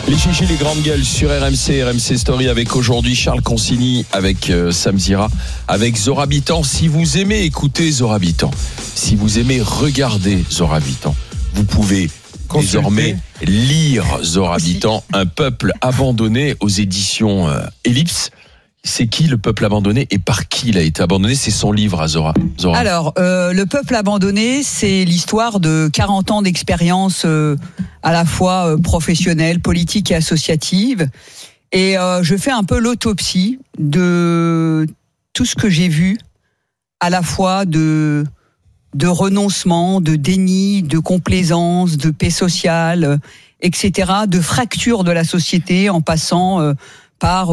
Les GG, les grandes gueules sur RMC Story avec aujourd'hui Charles Consigny, avec Sam Zira, avec Zora Bitan. Si vous aimez écouter Zora Bitan, si vous aimez regarder Zora Bitan, vous pouvez désormais lire Zora Bitan, Un peuple abandonné aux éditions Ellipse. C'est qui le peuple abandonné et par qui il a été abandonné? C'est son livre à Zora. Alors, le peuple abandonné, c'est l'histoire de 40 ans d'expérience à la fois professionnelle, politique et associative. Et je fais un peu l'autopsie de tout ce que j'ai vu, à la fois de renoncement, de déni, de complaisance, de paix sociale, etc., de fracture de la société en passant par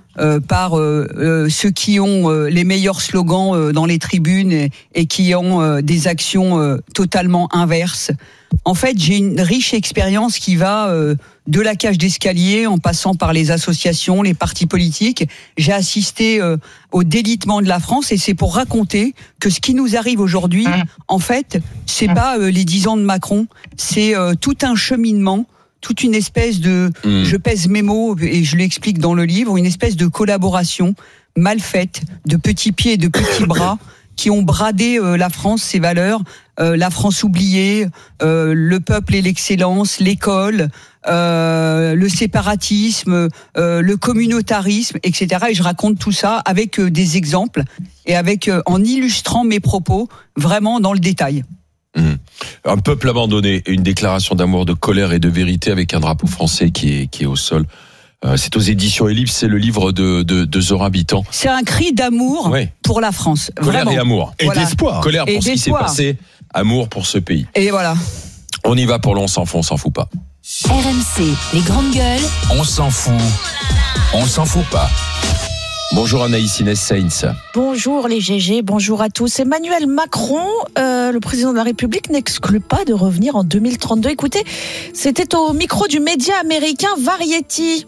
ceux qui ont les meilleurs slogans dans les tribunes et qui ont des actions totalement inverses. En fait, j'ai une riche expérience qui va de la cage d'escalier en passant par les associations, les partis politiques. J'ai assisté au délitement de la France et c'est pour raconter que ce qui nous arrive aujourd'hui, en fait, c'est pas les 10 ans de Macron, c'est tout un cheminement, toute une espèce de, je pèse mes mots et je l'explique dans le livre, une espèce de collaboration mal faite, de petits pieds et de petits bras qui ont bradé la France, ses valeurs, la France oubliée, le peuple et l'excellence, l'école, le séparatisme, le communautarisme, etc. Et je raconte tout ça avec des exemples et en illustrant mes propos vraiment dans le détail. Un peuple abandonné, une déclaration d'amour, de colère et de vérité avec un drapeau français qui est au sol. C'est aux éditions Ellipse, c'est le livre de Zora Bitan. C'est un cri d'amour pour la France. Colère vraiment. Et amour. Et d'espoir. Colère pour ce qui s'est passé, amour pour ce pays. Et voilà. On y va pour l'on s'en fout, on s'en fout pas. RMC, les grandes gueules. On s'en fout. On s'en fout pas. Bonjour Anaïs Inès Sainz. Bonjour les GG, bonjour à tous. Emmanuel Macron, le président de la République, n'exclut pas de revenir en 2032. Écoutez, c'était au micro du média américain Variety.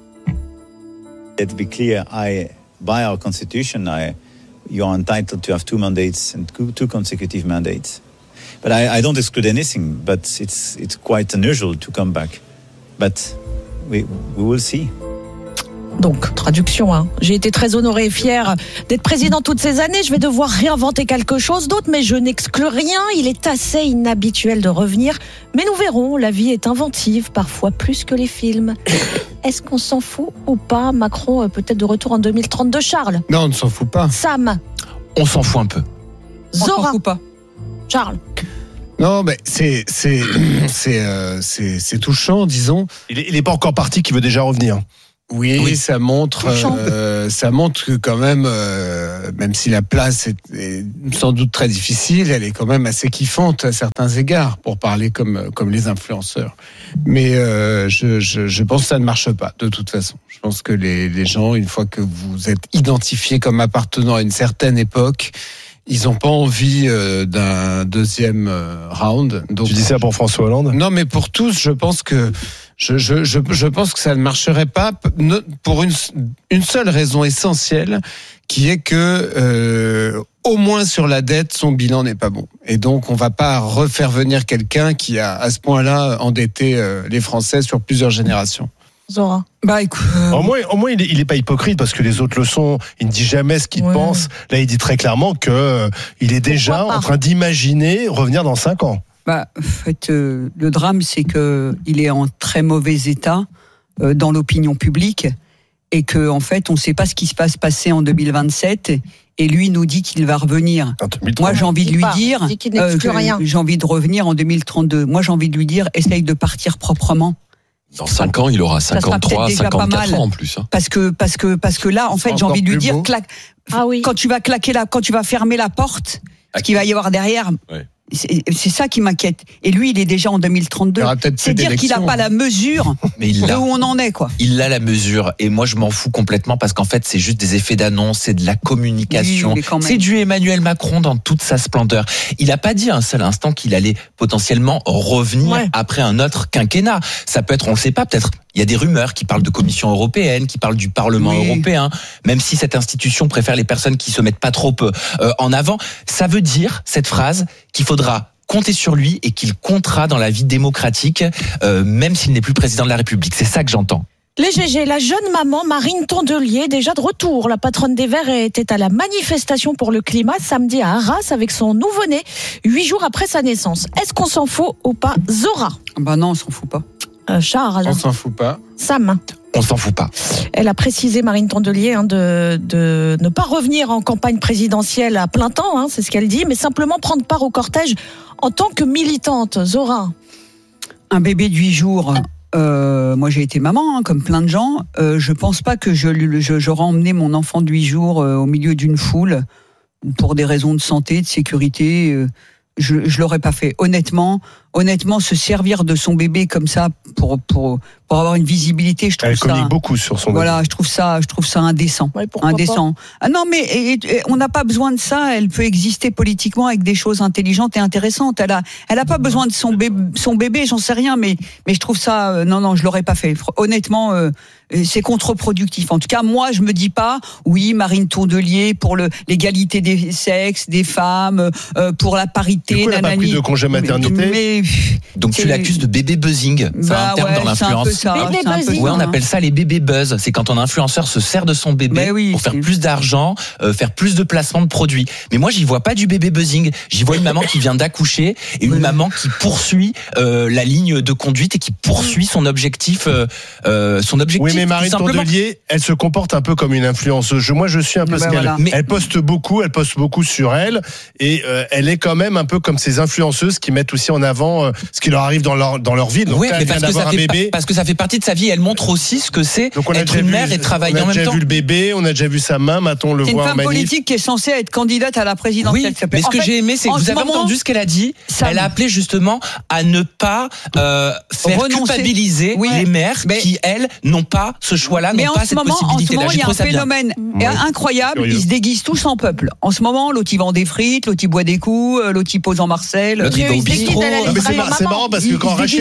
To be clear, by our constitution, you are entitled to have 2 mandates and 2 consecutive mandates. But I don't exclude anything. But it's quite unusual to come back. But we will see. Donc, traduction, j'ai été très honoré et fier d'être président toutes ces années. Je vais devoir réinventer quelque chose d'autre, mais je n'exclus rien. Il est assez inhabituel de revenir. Mais nous verrons, la vie est inventive, parfois plus que les films. Est-ce qu'on s'en fout ou pas? Macron, peut-être de retour en 2032. Charles? Non, on ne s'en fout pas. Sam? On s'en fout un peu. Zora? On s'en fout pas. Charles? Non, mais c'est touchant, disons. Il est pas encore parti, qu'il veut déjà revenir. Oui, ça montre que quand même si la place est sans doute très difficile, elle est quand même assez kiffante à certains égards, pour parler comme les influenceurs. Mais je pense que ça ne marche pas, de toute façon. Je pense que les gens, une fois que vous êtes identifiés comme appartenant à une certaine époque, ils n'ont pas envie d'un deuxième round. Donc, tu dis ça pour François Hollande? Non, mais pour tous, je pense que je pense que ça ne marcherait pas pour une seule raison essentielle, qui est que au moins sur la dette, son bilan n'est pas bon. Et donc, on va pas refaire venir quelqu'un qui a à ce point-là endetté les Français sur plusieurs générations. Zora. Écoute, Au moins, il est pas hypocrite, parce que les autre le sont. Il ne dit jamais ce qu'il pense. Là, il dit très clairement que il est déjà en train d'imaginer revenir dans 5 ans. En fait, le drame, c'est que il est en très mauvais état dans l'opinion publique et que, en fait, on ne sait pas ce qui va se passer en 2027. Et lui nous dit qu'il va revenir. Moi, j'ai envie de lui dire, j'ai envie de revenir en 2032. Moi, j'ai envie de lui dire, essaye de partir proprement. Dans 5 ans, il aura 53, 54 ans en plus. Parce que là, en fait, j'ai envie de lui dire, quand tu vas quand tu vas fermer la porte, ce qu'il va y avoir derrière, c'est ça qui m'inquiète. Et lui, il est déjà en 2032. C'est dire qu'il n'a pas la mesure de où on en est, quoi. Il a la mesure. Et moi, je m'en fous complètement, parce qu'en fait, c'est juste des effets d'annonce, c'est de la communication. C'est du Emmanuel Macron dans toute sa splendeur. Il n'a pas dit un seul instant qu'il allait potentiellement revenir après un autre quinquennat. Ça peut être, on ne le sait pas, peut-être. Il y a des rumeurs qui parlent de Commission européenne, qui parlent du Parlement européen, même si cette institution préfère les personnes qui se mettent pas trop en avant. Ça veut dire, cette phrase, qu'il faudra compter sur lui et qu'il comptera dans la vie démocratique, même s'il n'est plus président de la République. C'est ça que j'entends. Les GG, la jeune maman Marine Tondelier, déjà de retour. La patronne des Verts était à la manifestation pour le climat samedi à Arras avec son nouveau-né, 8 jours après sa naissance. Est-ce qu'on s'en fout ou pas, Zora? Bah non, on s'en fout pas. Charles? On s'en fout pas. Sam? On s'en fout pas. Elle a précisé, Marine Tondelier, de ne pas revenir en campagne présidentielle à plein temps, c'est ce qu'elle dit, mais simplement prendre part au cortège en tant que militante. Zora? Un bébé de 8 jours... moi j'ai été maman, comme plein de gens. Je pense pas que j'aurais emmené mon enfant de 8 jours au milieu d'une foule pour des raisons de santé, de sécurité. Je l'aurais pas fait. Honnêtement, se servir de son bébé comme ça pour avoir une visibilité, je trouve ça. Elle communique beaucoup sur son bébé. Voilà, je trouve ça indécent. Ouais, indécent. Ah non, mais on n'a pas besoin de ça. Elle peut exister politiquement avec des choses intelligentes et intéressantes. Elle a pas besoin de son bébé, j'en sais rien, mais je trouve ça, non, je l'aurais pas fait. Honnêtement, c'est contre-productif. En tout cas, moi, je me dis pas, oui, Marine Tondelier pour l'égalité des sexes, des femmes, pour la parité. Du coup, elle n'a pas pris de congé maternité. Donc tu l'accuses de bébé buzzing. C'est un terme dans l'influence. Bébé buzzing. Ouais, on appelle ça les bébés buzz. C'est quand un influenceur se sert de son bébé pour faire plus d'argent, faire plus de placements de produits. Mais moi, j'y vois pas du bébé buzzing. J'y vois une maman qui vient d'accoucher et une maman qui poursuit la ligne de conduite et qui poursuit son objectif. Oui, mais Marine Tondelier, elle se comporte un peu comme une influenceuse. Moi, je suis un peu ce qu'elle. Elle poste beaucoup sur elle et elle est quand même un peu comme ces influenceuses qui mettent aussi en avant ce qui leur arrive dans leur vie. Donc, mais parce que ça fait partie de sa vie. Elle montre aussi ce que c'est être une mère et travailler en même temps. On a déjà vu le bébé, on a déjà vu sa main, maintenant on le voit en manif. C'est une femme politique qui est censée être candidate à la présidentielle. Oui, mais ce que j'ai aimé, c'est que vous avez entendu ce qu'elle a dit. Elle a appelé justement à ne pas faire culpabiliser les mères qui, elles, n'ont pas ce choix-là, n'ont pas cette possibilité-là. En ce moment, il y a un phénomène incroyable. Ils se déguisent tous en peuple. En ce moment, l'autre, il vend des frites, l'autre, il boit des coups, l'autre, il pose en Marcel. L'autre, il va au bistrot. C'est marrant parce que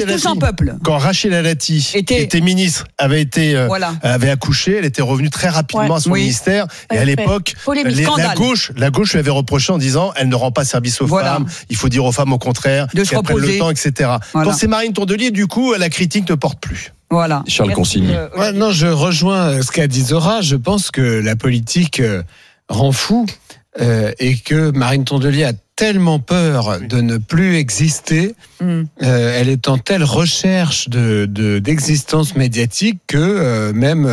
quand Rachel Alati était ministre, avait accouché, elle était revenue très rapidement à son ministère. Et à l'époque, la gauche lui avait reproché en disant elle ne rend pas service aux femmes, il faut dire aux femmes au contraire qu'elles prennent le temps, etc. Quand c'est Marine Tondelier, du coup, la critique ne porte plus. Voilà. Charles Consigny. Non, je rejoins ce qu'a dit Zora. Je pense que la politique rend fou et que Marine Tondelier a tellement peur de ne plus exister, elle est en telle recherche d'existence médiatique que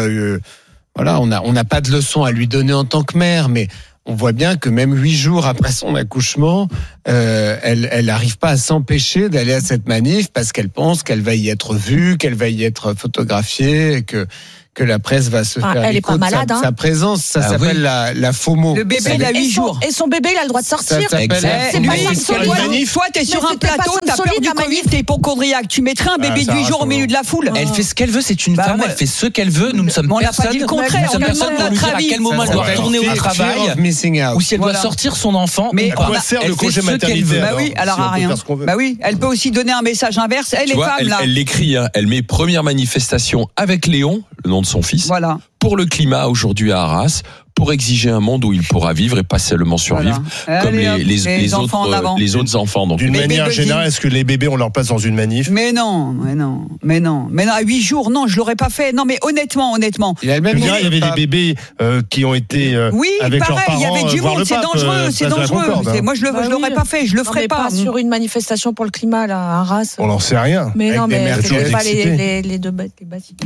on n'a pas de leçon à lui donner en tant que mère, mais on voit bien que même 8 jours après son accouchement, elle n'arrive pas à s'empêcher d'aller à cette manif parce qu'elle pense qu'elle va y être vue, qu'elle va y être photographiée, que la presse va se faire elle est pas malade, sa présence. Ça s'appelle la FOMO. Le bébé, il a 8 jours. Et son bébé, il a le droit de sortir. Toi, t'es sur un plateau, t'as peur du Covid, t'es hypochondriaque. Tu mettrais un bébé de 8 jours au milieu de la foule. Elle fait ce qu'elle veut, c'est une femme, elle fait ce qu'elle veut. Nous ne sommes personne. On n'a pas dit le contraire. On ne sommes personne pour lui dire à quel moment elle doit retourner au travail ou si elle doit sortir son enfant. Mais à quoi sert le congé maternité? Bah oui, elle aura rien. Bah oui, elle peut aussi donner un message inverse. Elle est femme, là. Elle l'écrit, elle met première manifestation avec Léon, le nom de son fils. Voilà. Pour le climat aujourd'hui à Arras, pour exiger un monde où il pourra vivre et pas seulement survivre comme les autres enfants. Donc, d'une manière générale, est-ce que les bébés ont leur place dans une manif? Mais non. À 8 jours, non, je l'aurais pas fait. Non, mais honnêtement. Il y avait des bébés qui ont été avec leurs parents. Il y avait du monde, c'est dangereux. Moi, je l'aurais pas fait, je le ferais pas. Sur une manifestation pour le climat là, à Arras. On n'en sait rien. Mais non, mais c'est pas les deux bâtiments.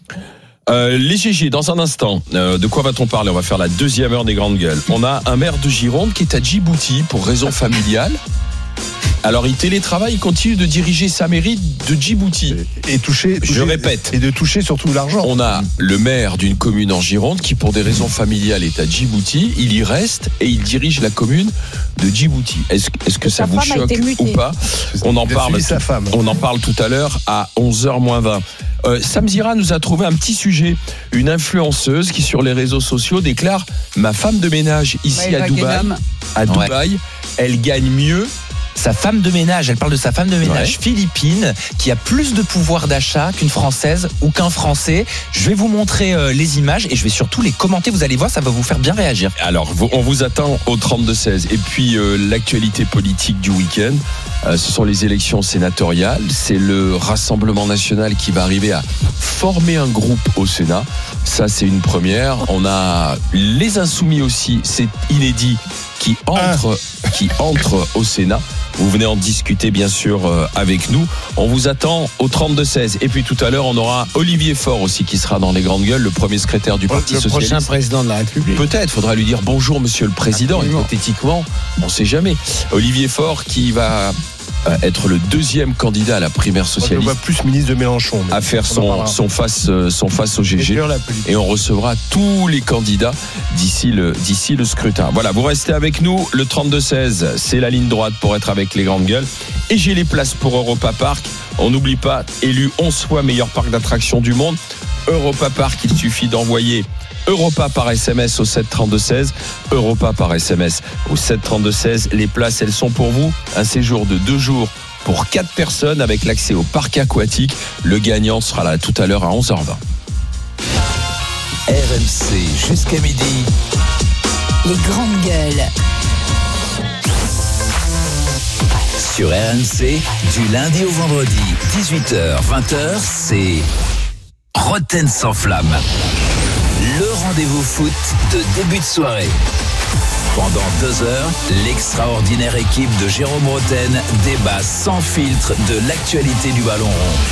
Les GG, dans un instant, de quoi va-t-on parler? On va faire la deuxième heure des grandes gueules. On a un maire de Gironde qui est à Djibouti pour raison familiale. Alors il télétravaille, il continue de diriger sa mairie de Djibouti. Et je répète. Et de toucher surtout l'argent. On a le maire d'une commune en Gironde qui, pour des raisons familiales, est à Djibouti. Il y reste et il dirige la commune de Djibouti. Est-ce que ça vous choque ou pas? On en parle tout à l'heure à 11h-20. Sam Zira nous a trouvé un petit sujet. Une influenceuse qui, sur les réseaux sociaux, déclare: ma femme de ménage ici à Dubaï, elle gagne mieux sa femme de ménage. Elle parle de sa femme de ménage philippine qui a plus de pouvoir d'achat qu'une Française ou qu'un Français. Je vais vous montrer les images et je vais surtout les commenter. Vous allez voir, ça va vous faire bien réagir. Alors, on vous attend au 32-16. Et puis, l'actualité politique du week-end, ce sont les élections sénatoriales. C'est le Rassemblement national qui va arriver à former un groupe au Sénat. Ça, c'est une première. On a les Insoumis aussi, c'est inédit, qui entrent au Sénat. Vous venez en discuter bien sûr avec nous. On vous attend au 32-16. Et puis tout à l'heure, on aura Olivier Faure aussi qui sera dans les grandes gueules, le premier secrétaire du Parti Socialiste. Le prochain président de la République. Peut-être, faudra lui dire bonjour Monsieur le Président. Absolument. Hypothétiquement, on ne sait jamais. Olivier Faure qui va être le deuxième candidat à la primaire socialiste. On voit plus ministre de Mélenchon. À faire son face au GG. Et on recevra tous les candidats d'ici le scrutin. Voilà, vous restez avec nous. Le 32-16, c'est la ligne droite pour être avec les grandes gueules. Et j'ai les places pour Europa Park. On n'oublie pas, élu 11 fois meilleur parc d'attractions du monde. Europa Park, il suffit d'envoyer Europa par SMS au 732-16, Europa par SMS au 732-16. Les places, elles sont pour vous. Un séjour de 2 jours pour 4 personnes avec l'accès au parc aquatique. Le gagnant sera là tout à l'heure à 11h20. RMC jusqu'à midi. Les grandes gueules. Sur RMC, du lundi au vendredi, 18h, 20h, c'est Roten sans flamme. Le rendez-vous foot de début de soirée. Pendant 2 heures, l'extraordinaire équipe de Jérôme Roten débat sans filtre de l'actualité du ballon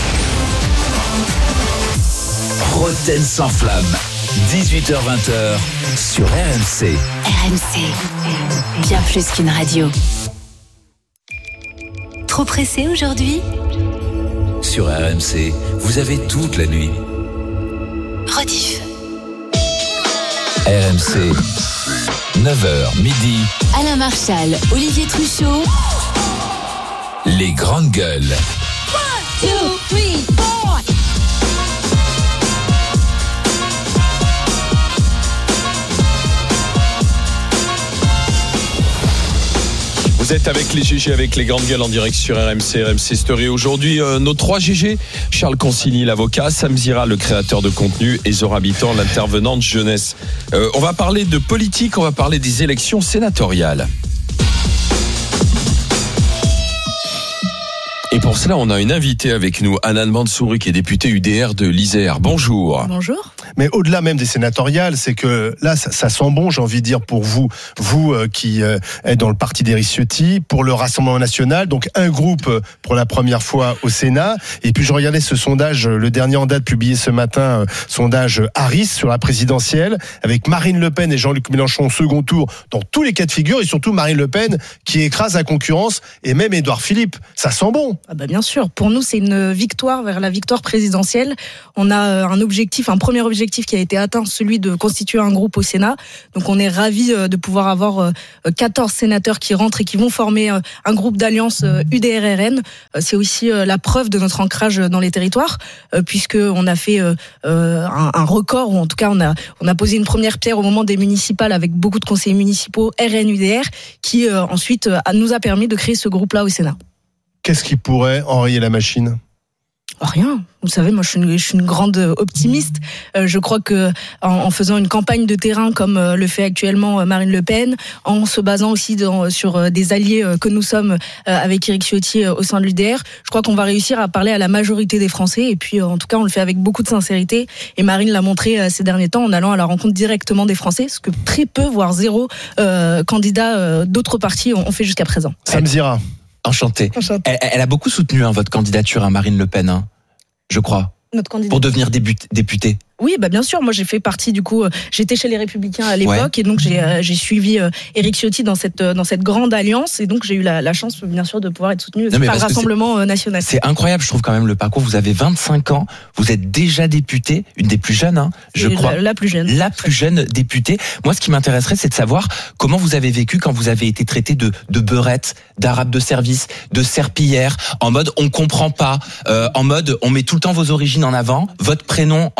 rond. Roten sans flamme, 18h-20h sur RMC. RMC, bien plus qu'une radio. Trop pressé aujourd'hui ? Sur RMC, vous avez toute la nuit. Rediff. RMC, 9h, midi. Alain Marchal, Olivier Truchot. Les grandes gueules. 1, 2, 3, 4. Vous êtes avec les GG, avec les grandes gueules en direct sur RMC Story. Aujourd'hui, nos 3 GG, Charles Consigny, l'avocat, Sam Zira, le créateur de contenu, et Zora Bitan, l'intervenante jeunesse. On va parler de politique, on va parler des élections sénatoriales. Et pour cela, on a une invitée avec nous, Hanan Mansouri, qui est députée UDR de l'Isère. Bonjour. Bonjour. Mais au-delà même des sénatoriales, c'est que là, ça sent bon, j'ai envie de dire, pour vous qui êtes dans le parti d'Éric Ciotti, pour le Rassemblement national, donc un groupe pour la première fois au Sénat. Et puis je regardais ce sondage, le dernier en date publié ce matin, sondage Harris sur la présidentielle, avec Marine Le Pen et Jean-Luc Mélenchon au second tour, dans tous les cas de figure, et surtout Marine Le Pen qui écrase la concurrence, et même Édouard Philippe. Ça sent bon. Ah bah bien sûr, pour nous c'est une victoire vers la victoire présidentielle. On a un premier objectif qui a été atteint, celui de constituer un groupe au Sénat. Donc on est ravis de pouvoir avoir 14 sénateurs qui rentrent et qui vont former un groupe d'alliance UDR-RN. C'est aussi la preuve de notre ancrage dans les territoires, puisqu'on a fait un record, ou en tout cas on a posé une première pierre au moment des municipales avec beaucoup de conseillers municipaux RN-UDR qui ensuite nous a permis de créer ce groupe-là au Sénat. Qu'est-ce qui pourrait enrayer la machine ? Rien. Vous savez, moi, je suis une grande optimiste. Je crois que en faisant une campagne de terrain comme le fait actuellement Marine Le Pen, en se basant aussi sur des alliés que nous sommes avec Éric Ciotti au sein de l'UDR, je crois qu'on va réussir à parler à la majorité des Français. Et puis, en tout cas, on le fait avec beaucoup de sincérité. Et Marine l'a montré ces derniers temps en allant à la rencontre directement des Français, ce que très peu, voire zéro, candidats d'autres partis ont fait jusqu'à présent. Sam Zira. Enchanté. Elle a beaucoup soutenu votre candidature, Marine Le Pen, je crois, pour devenir députée. Oui, bah bien sûr. Moi, j'ai fait partie j'étais chez les Républicains à l'époque, et donc j'ai suivi Éric Ciotti dans cette grande alliance, et donc j'ai eu la chance, bien sûr, de pouvoir être soutenu par le Rassemblement national. C'est incroyable, je trouve quand même le parcours. Vous avez 25 ans, vous êtes déjà députée, une des plus jeunes, je crois. La plus jeune. La plus jeune députée. Moi, ce qui m'intéresserait, c'est de savoir comment vous avez vécu quand vous avez été traité de beurette, d'arabe de service, de serpillière, en mode on comprend pas, en mode on met tout le temps vos origines en avant, votre prénom en avant.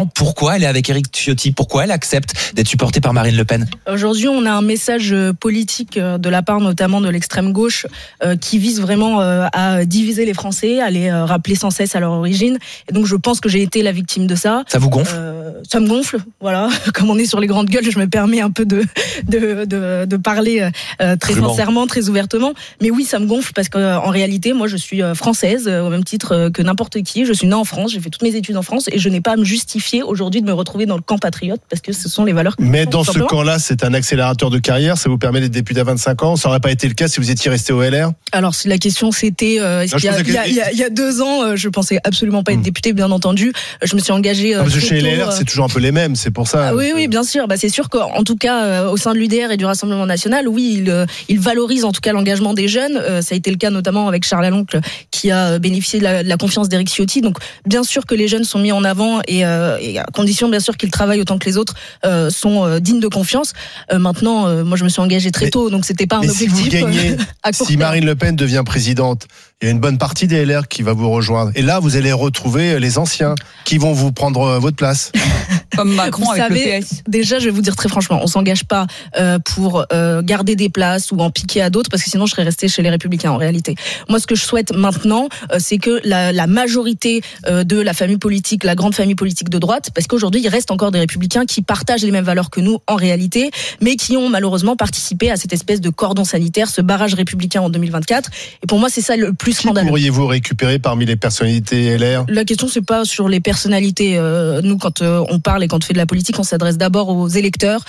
pourquoi elle est avec Éric Ciotti, pourquoi elle accepte d'être supportée par Marine Le Pen. Aujourd'hui, on a un message politique de la part notamment de l'extrême gauche qui vise vraiment à diviser les Français, à les rappeler sans cesse à leur origine. Et donc je pense que j'ai été la victime de ça. Ça vous gonfle ? Ça me gonfle, voilà. Comme on est sur les grandes gueules, je me permets un peu de parler très sincèrement, très ouvertement. Mais oui, ça me gonfle parce qu'en réalité, moi je suis française au même titre que n'importe qui. Je suis née en France, j'ai fait toutes mes études en France et je n'ai pas à me justifier aujourd'hui de me retrouver dans le camp patriote parce que ce sont les valeurs que mais dans ce camp-là, c'est un accélérateur de carrière, ça vous permet d'être député à 25 ans, ça n'aurait pas été le cas si vous étiez resté au LR ? Alors si la question c'était il y a 2 ans, je pensais absolument pas être député, bien entendu. Je me suis engagée parce que chez les LR, c'est toujours un peu les mêmes, c'est pour ça. Oui, bien sûr. C'est sûr qu'en tout cas, au sein de l'UDR et du Rassemblement national, oui, il valorise en tout cas l'engagement des jeunes. Ça a été le cas notamment avec Charles Aloncle qui a bénéficié de la confiance d'Éric Ciotti. Donc bien sûr que les jeunes sont mis en avant et à condition bien sûr qu'ils travaillent autant que les autres sont dignes de confiance. Maintenant, moi je me suis engagée très tôt, donc c'était pas un objectif. Si vous gagnez, si Marine Le Pen devient présidente, il y a une bonne partie des LR qui va vous rejoindre. Et là, vous allez retrouver les anciens qui vont vous prendre votre place. Comme Macron vous avec savez, le PS. Déjà, je vais vous dire très franchement, on s'engage pas pour garder des places ou en piquer à d'autres, parce que sinon je serais restée chez les Républicains en réalité. Moi, ce que je souhaite maintenant, c'est que la majorité de la famille politique, la grande famille politique de droite, parce qu'aujourd'hui, il reste encore des Républicains qui partagent les mêmes valeurs que nous en réalité, mais qui ont malheureusement participé à cette espèce de cordon sanitaire, ce barrage républicain en 2024. Et pour moi, c'est ça le plus scandaleux. Qui pourriez-vous récupérer parmi les personnalités LR ? La question, c'est pas sur les personnalités. Nous, quand on parle et quand on fait de la politique, on s'adresse d'abord aux électeurs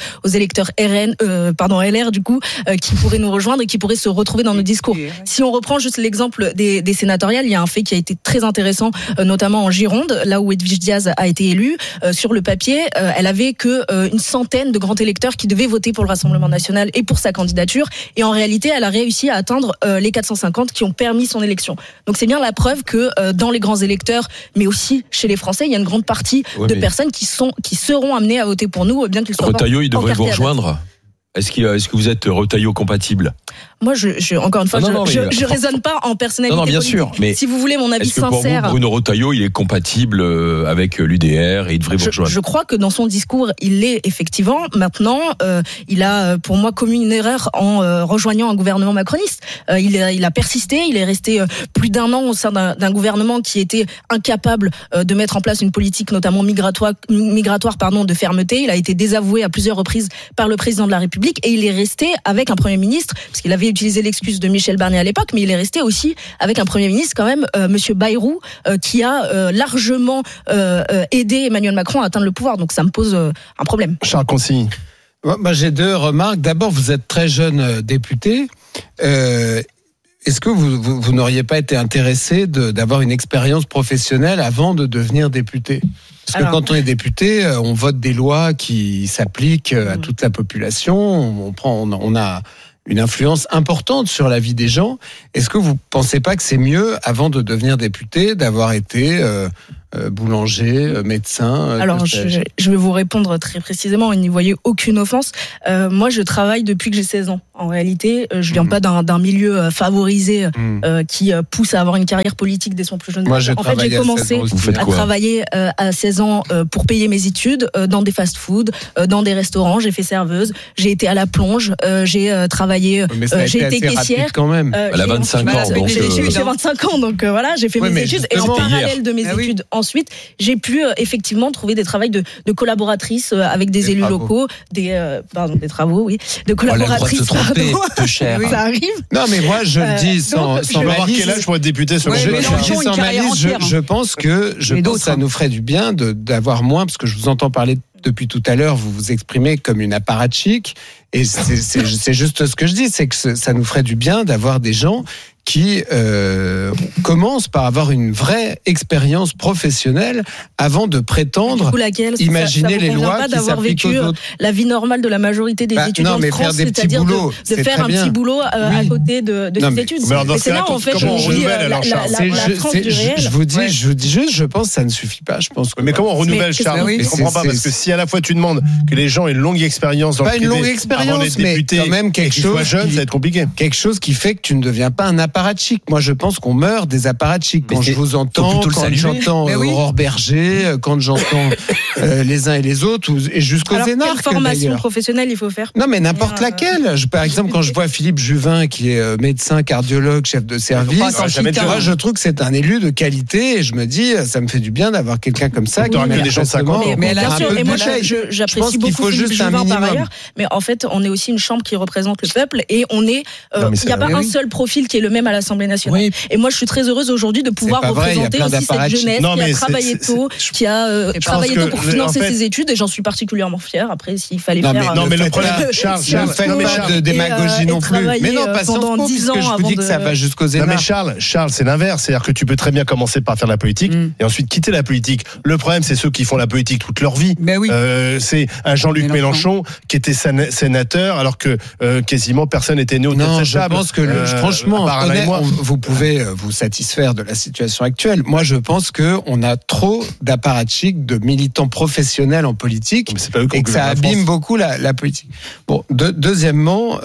LR du coup, qui pourraient nous rejoindre et qui pourraient se retrouver dans nos discours. Si on reprend juste l'exemple des sénatoriales, il y a un fait qui a été très intéressant, notamment en Gironde, là où Edwige Diaz a été élue. Sur le papier, elle avait que une centaine de grands électeurs qui devaient voter pour le Rassemblement national et pour sa candidature. Et en réalité, elle a réussi à atteindre les 450 qui ont permis son élection. Donc c'est bien la preuve que dans les grands électeurs, mais aussi chez les Français, il y a une grande partie de personnes qui seront amenées à voter pour nous, bien qu'ils soient Retailleau, il devrait vous rejoindre. Est-ce que vous êtes Retailleau compatible ? Moi, encore une fois, je raisonne pas en personnalité. Non, bien politique. sûr. Mais si vous voulez mon avis sincère. Est-ce que pour vous, Bruno Retailleau, il est compatible avec l'UDR et il devrait vous rejoindre ? Je crois que dans son discours, il l'est effectivement. Maintenant, il a, pour moi, commis une erreur en rejoignant un gouvernement macroniste. Il a persisté. Il est resté plus d'1 an au sein d'un gouvernement qui était incapable de mettre en place une politique, notamment migratoire, de fermeté. Il a été désavoué à plusieurs reprises par le président de la République. Et il est resté avec un Premier ministre, parce qu'il avait utilisé l'excuse de Michel Barnier à l'époque, mais il est resté aussi avec un Premier ministre quand même, Monsieur Bayrou, qui a largement aidé Emmanuel Macron à atteindre le pouvoir. Donc ça me pose un problème. Charles Consigny. Moi, j'ai 2 remarques. D'abord, vous êtes très jeune député. Est-ce que vous n'auriez pas été intéressé d'avoir une expérience professionnelle avant de devenir député ? Parce que quand on est député, on vote des lois qui s'appliquent à toute la population. On a une influence importante sur la vie des gens. Est-ce que vous pensez pas que c'est mieux, avant de devenir député, d'avoir été boulanger, médecin? Alors, je vais vous répondre très précisément, et n'y voyez aucune offense. Moi, je travaille depuis que j'ai 16 ans. En réalité, je viens pas d'un milieu favorisé qui pousse à avoir une carrière politique dès son plus jeune âge. En fait, j'ai commencé à travailler à 16 ans pour payer mes études dans des fast-food, dans des restaurants. J'ai fait serveuse, j'ai été à la plonge, j'ai travaillé, j'ai été caissière. Quand même. Elle a 25 ans. J'ai 25 ans, donc voilà, j'ai fait mes études. Et en parallèle de mes études, ensuite, j'ai pu effectivement trouver des travaux de collaboratrice avec des élus locaux, des travaux, oui, de collaboratrice. De cher. Oui. Ça arrive. Non, mais moi, je le dis sans malice. Quel âge pour être député sur sans malice, je pense que ça nous ferait du bien d'avoir moins, parce que je vous entends parler depuis tout à l'heure, vous vous exprimez comme une apparatchik, et c'est juste ce que je dis, c'est que ça nous ferait du bien d'avoir des gens qui commencent par avoir une vraie expérience professionnelle avant de prétendre imaginer les lois qui s'appliquent aux autres. La vie normale de la majorité des étudiants de France, c'est-à-dire de faire un petit boulot à côté de ses études. Mais c'est là, en fait, comment on renouvelle alors, Charles ? Je vous dis juste, je pense que ça ne suffit pas. Mais comment on renouvelle, Charles ? Je ne comprends pas, parce que si à la fois tu demandes que les gens aient une longue expérience dans le privé, pas une longue expérience, mais quand même quelque chose jeune, ça va être compliqué. Quelque chose qui fait que tu ne deviens pas un apparat. apparatchiks. Moi, je pense qu'on meurt des apparatchiks. Quand je vous entends, quand j'entends Aurore Berger, quand j'entends les uns et les autres, et jusqu'aux énarques. Quelle formation professionnelle il faut faire? Non, mais n'importe laquelle. Par exemple, quand je vois Philippe Juvin, qui est médecin, cardiologue, chef de service, moi, je trouve que c'est un élu de qualité, et je me dis, ça me fait du bien d'avoir quelqu'un comme ça. Qui des gens 50 ans. Mais bien sûr, et moi, j'apprécie beaucoup Philippe Juvin par ailleurs, mais en fait, on est aussi une chambre qui représente le peuple, et on est, il n'y a pas un seul profil qui est le même à l'Assemblée nationale. Oui. Et moi, je suis très heureuse aujourd'hui de pouvoir représenter aussi cette jeunesse qui a travaillé tôt, qui a travaillé tôt pour financer ses études, et j'en suis particulièrement fière. Après, s'il fallait faire. Non, mais le problème, Charles, pas de démagogie non plus. Mais non, pas pendant 10 ans. Je vous dis que ça va jusqu'aux énarques. Non, mais Charles, c'est l'inverse. C'est-à-dire que tu peux très bien commencer par faire de la politique et ensuite quitter la politique. Le problème, c'est ceux qui font la politique toute leur vie. Mais oui. C'est un Jean-Luc Mélenchon qui était sénateur alors que quasiment personne n'était né autour de cette table. Je pense que franchement, vous pouvez vous satisfaire de la situation actuelle. Moi, je pense qu'on a trop d'apparatchiks, de militants professionnels en politique, et que ça abîme beaucoup la politique. Bon, deuxièmement,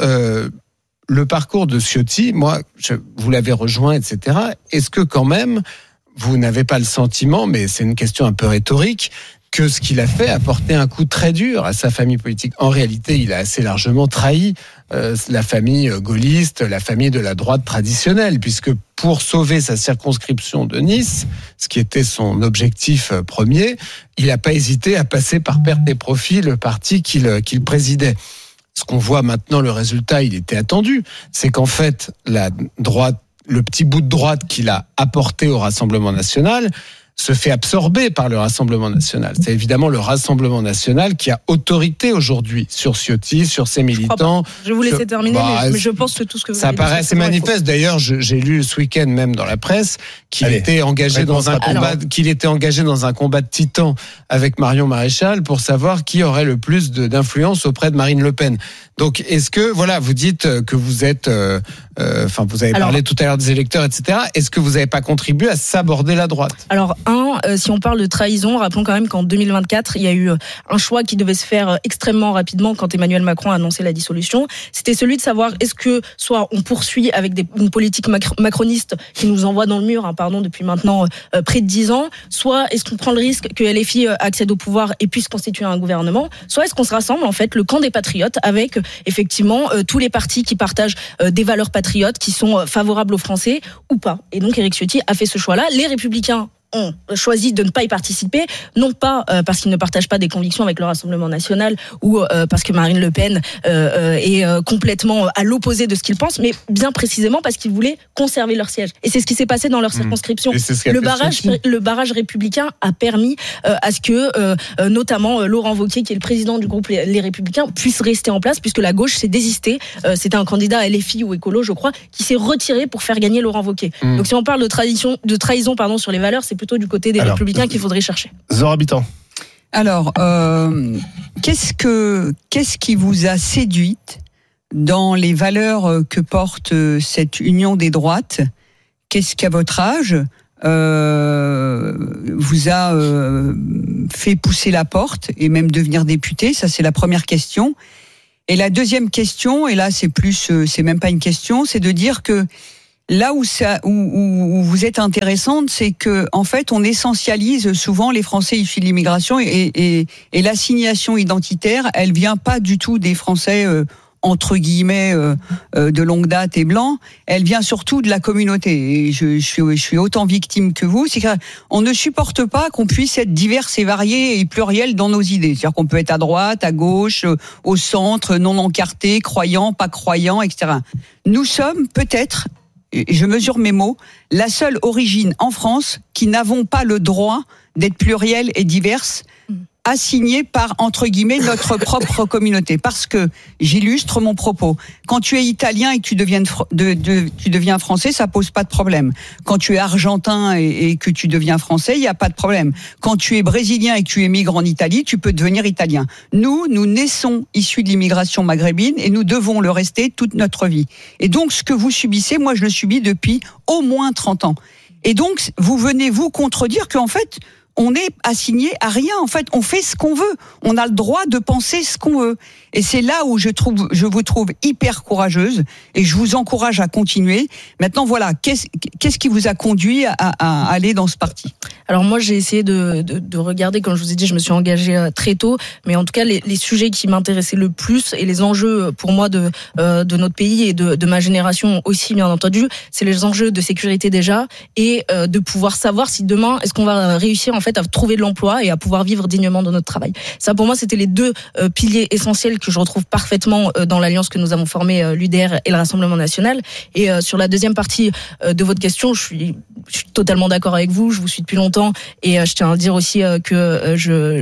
le parcours de Ciotti, moi, vous l'avez rejoint, etc. Est-ce que quand même, vous n'avez pas le sentiment, mais c'est une question un peu rhétorique, que ce qu'il a fait a porté un coup très dur à sa famille politique? En réalité, il a assez largement trahi la famille gaulliste, la famille de la droite traditionnelle, puisque pour sauver sa circonscription de Nice, ce qui était son objectif premier, il n'a pas hésité à passer par perte des profits le parti qu'il présidait. Ce qu'on voit maintenant, le résultat, il était attendu, c'est qu'en fait, la droite, le petit bout de droite qu'il a apporté au Rassemblement national, se fait absorber par le Rassemblement national. C'est évidemment le Rassemblement national qui a autorité aujourd'hui sur Ciotti, sur ses militants. Je vous laisser terminer, mais je pense que tout ce que vous ça paraît assez manifeste. D'ailleurs, j'ai lu ce week-end même dans la presse qu'il était engagé dans un combat de titans avec Marion Maréchal pour savoir qui aurait le plus d'influence auprès de Marine Le Pen. Donc, est-ce que, voilà, vous dites que vous êtes, vous avez parlé tout à l'heure des électeurs, etc. Est-ce que vous n'avez pas contribué à saborder la droite? Alors, si on parle de trahison, rappelons quand même qu'en 2024, il y a eu un choix qui devait se faire extrêmement rapidement quand Emmanuel Macron a annoncé la dissolution. C'était celui de savoir est-ce que soit on poursuit avec une politique macroniste qui nous envoie dans le mur, depuis maintenant près de 10 ans, soit est-ce qu'on prend le risque que LFI accède au pouvoir et puisse constituer un gouvernement, soit est-ce qu'on se rassemble en fait le camp des patriotes avec effectivement tous les partis qui partagent des valeurs patriotes, qui sont favorables aux Français ou pas. Et donc Éric Ciotti a fait ce choix-là. Les Républicains ont choisi de ne pas y participer, non pas parce qu'ils ne partagent pas des convictions avec le Rassemblement national ou parce que Marine Le Pen est complètement à l'opposé de ce qu'ils pensent, mais bien précisément parce qu'ils voulaient conserver leur siège. Et c'est ce qui s'est passé dans leur circonscription. Le barrage républicain a permis à ce que, notamment Laurent Wauquiez, qui est le président du groupe Les Républicains, puisse rester en place, puisque la gauche s'est désistée. C'était un candidat à LFI ou écolo, je crois, qui s'est retiré pour faire gagner Laurent Wauquiez. Donc si on parle de trahison sur les valeurs, c'est plutôt du côté des Républicains qu'il faudrait chercher. Zora Habitant. Alors, qu'est-ce qui vous a séduite dans les valeurs que porte cette union des droites? Qu'est-ce qu'à votre âge vous a fait pousser la porte et même devenir député? Ça, c'est la première question. Et la deuxième question, et là c'est même pas une question, c'est de dire que là où vous êtes intéressante, c'est que en fait on essentialise souvent les Français issus de l'immigration et l'assignation identitaire, elle vient pas du tout des Français entre guillemets de longue date et blancs, elle vient surtout de la communauté. Et je suis autant victime que vous. C'est qu'on ne supporte pas qu'on puisse être divers et variés et pluriels dans nos idées. C'est-à-dire qu'on peut être à droite, à gauche, au centre, non encarté, croyant, pas croyant, etc. Nous sommes peut-être, je mesure mes mots, la seule origine en France qui n'avons pas le droit d'être pluriels et diverses, assignés par, entre guillemets, notre propre communauté. Parce que, j'illustre mon propos, quand tu es italien et que tu deviens français, ça pose pas de problème. Quand tu es argentin et que tu deviens français, il n'y a pas de problème. Quand tu es brésilien et que tu émigres en Italie, tu peux devenir italien. Nous naissons issus de l'immigration maghrébine et nous devons le rester toute notre vie. Et donc, ce que vous subissez, moi je le subis depuis au moins 30 ans. Et donc, vous venez vous contredire qu'en fait, on n'est assigné à rien. En fait, on fait ce qu'on veut. On a le droit de penser ce qu'on veut. Et c'est là où je vous trouve hyper courageuse et je vous encourage à continuer. Maintenant, voilà, qu'est-ce qui vous a conduit à aller dans ce parti ? Alors moi, j'ai essayé de regarder, comme je vous ai dit, je me suis engagée très tôt, mais en tout cas, les sujets qui m'intéressaient le plus et les enjeux pour moi de notre pays et de ma génération aussi, bien entendu, c'est les enjeux de sécurité déjà et de pouvoir savoir si demain, est-ce qu'on va réussir en fait à trouver de l'emploi et à pouvoir vivre dignement de notre travail. Ça, pour moi, c'était les deux piliers essentiels que je retrouve parfaitement dans l'alliance que nous avons formée, l'UDR et le Rassemblement national. Et sur la deuxième partie de votre question, je suis totalement d'accord avec vous. Je vous suis depuis longtemps et je tiens à dire aussi que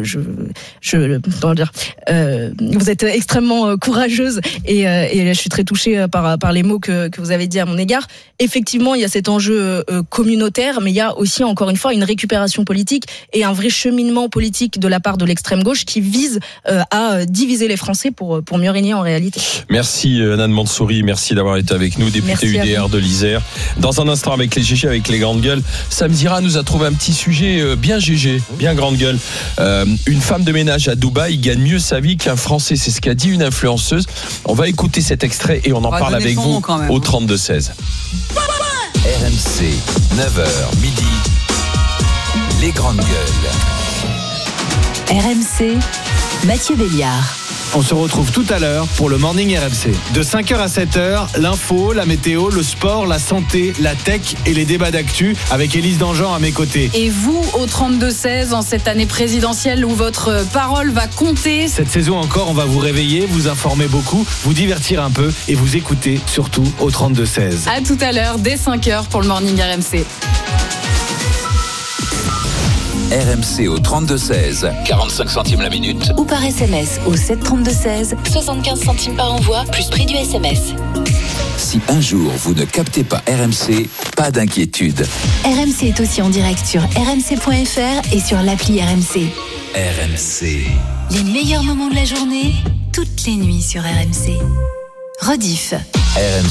vous êtes extrêmement courageuse et je suis très touchée par les mots que vous avez dit à mon égard. Effectivement, il y a cet enjeu communautaire, mais il y a aussi, encore une fois, une récupération politique et un vrai cheminement politique de la part de l'extrême gauche qui vise à diviser les Français pour mieux régner en réalité. Merci Anne Mansouri, merci d'avoir été avec nous, députée UDR de l'Isère. Dans un instant, avec les GG, avec les grandes gueules, Sam Zira nous a trouvé un petit sujet bien GG, bien grande gueule. Une femme de ménage à Dubaï gagne mieux sa vie qu'un Français, c'est ce qu'a dit une influenceuse. On va écouter cet extrait et on en parle avec vous au 32-16. RMC, 9h midi, les grandes gueules. RMC, Mathieu Béliard. On se retrouve tout à l'heure pour le Morning RMC. De 5h à 7h, l'info, la météo, le sport, la santé, la tech et les débats d'actu avec Élise Dangean à mes côtés. Et vous, au 32-16, en cette année présidentielle où votre parole va compter. Cette saison encore, on va vous réveiller, vous informer beaucoup, vous divertir un peu et vous écouter surtout au 32-16. À tout à l'heure, dès 5h pour le Morning RMC. RMC au 32-16, 45 centimes la minute. Ou par SMS au 732-16, 75 centimes par envoi, plus prix du SMS. Si un jour vous ne captez pas RMC, pas d'inquiétude. RMC est aussi en direct sur rmc.fr et sur l'appli RMC. RMC. Les meilleurs moments de la journée, toutes les nuits sur RMC. Rediff. RMC.